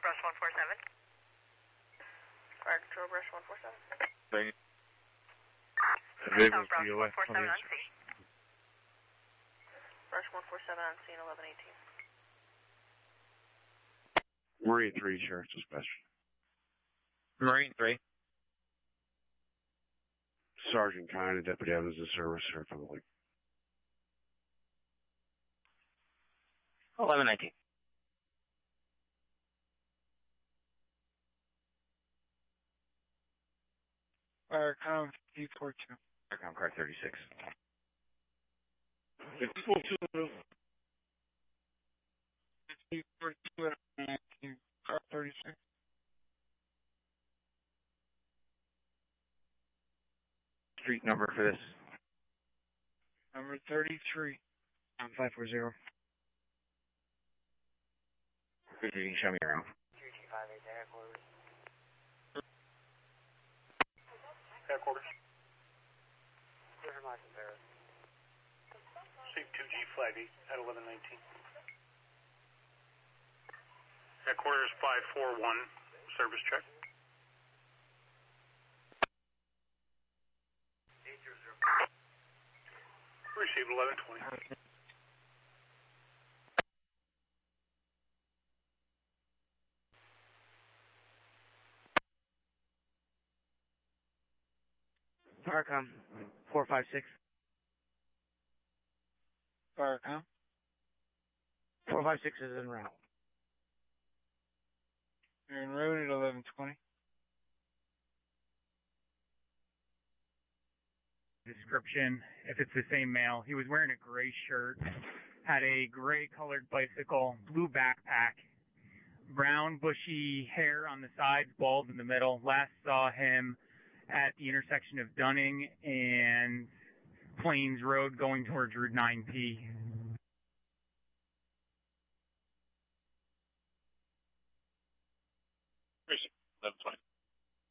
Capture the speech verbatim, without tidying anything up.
Brush one four seven. Fire Control, Brush one four seven. Thank you. South Brush one four seven on scene. Brush one four seven on scene, eleven eighteen. Marine three, Sheriff's Dispatch. Marine three. Sergeant Kine and Deputy Evans in service, Sheriff on the lake. eleven nineteen. Firecom fifty forty-two. Firecom car thirty-six. fifty forty-two. fifty forty-two nineteen. Car thirty-six. Street number for this. Number thirty-three. Um, five four zero. You can show me around. two G five eight, headquarters. Headquarters. Different license error. C two G flag eight at eleven nineteen. Headquarters five four one, service check. eight zero zero. Received eleven twenty. Firecom four five six. Firecom. four five six is en route. You're en route at eleven twenty. Description, if it's the same male, he was wearing a gray shirt, had a gray colored bicycle, blue backpack, brown bushy hair on the sides, bald in the middle. Last saw him at the intersection of Dunning and Plains Road going towards Route nine P. eleven twenty.